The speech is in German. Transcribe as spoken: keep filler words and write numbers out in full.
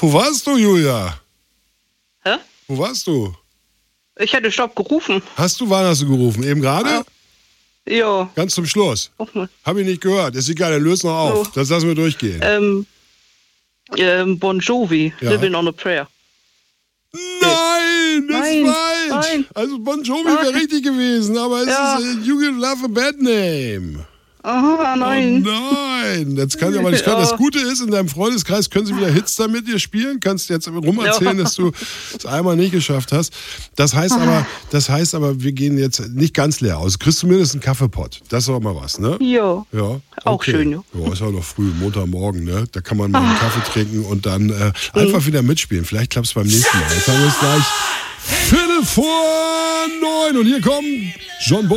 Wo warst du, Julia? Hä? Wo warst du? Ich hätte Stopp gerufen. Hast du, wann hast du gerufen? Eben gerade? Ja. Ja. Ganz zum Schluss. Hab ich nicht gehört. Ist egal, dann löst noch auf. So. Das lassen wir durchgehen. Ähm, ähm, Bon Jovi, Ja. Living on a Prayer. Nein, das Nein, ist falsch. nein. Also Bon Jovi wäre richtig gewesen, aber es Ja. ist äh, You Give Love a Bad Name. Aha, nein. Oh nein, das kann ja aber nicht. Ja. Das Gute ist, in deinem Freundeskreis können sie wieder Hits da mit dir spielen. Kannst jetzt rum erzählen, Ja. dass du es einmal nicht geschafft hast. Das heißt aber, das heißt aber, wir gehen jetzt nicht ganz leer aus. Kriegst du zumindest einen Kaffeepott. Das ist auch mal was, ne? Ja. Ja. Auch okay. schön, ja. Ja, ist ja noch früh, Montagmorgen, ne? Da kann man mal einen Kaffee trinken und dann äh, einfach wieder mitspielen. Vielleicht klappt es beim nächsten Mal. Jetzt haben wir es gleich Viertel vor neun und hier kommen John Bo